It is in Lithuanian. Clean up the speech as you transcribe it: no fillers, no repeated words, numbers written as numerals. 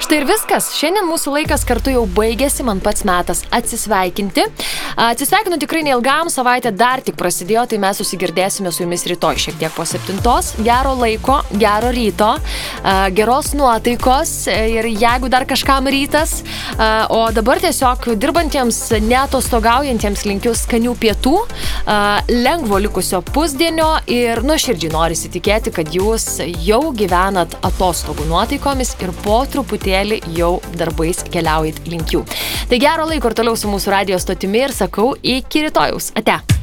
Štai ir viskas. Šiandien mūsų laikas kartu jau baigėsi, man pats metas atsisveikinti. Atsisveikinu tikrai neilgam, savaitė dar tik prasidėjo, tai mes susigirdėsime su jumis rytoj šiek tiek po 7. Gero laiko, gero ryto, geros nuotaikos ir jeigu dar kažkam rytas, o dabar tiesiog dirbantiems, neatostogaujantiems linkiu skanių pietų, lengvo likusio pusdienio ir nuoširdžiai norisi tikėti, kad jūs jau gyvenat atostogų nuotaikomis ir po truputėlį jau darbais keliaujat link jų. Tai gero laiko ir toliau su mūsų radijo stotimi ir sakau iki rytojaus. Ate.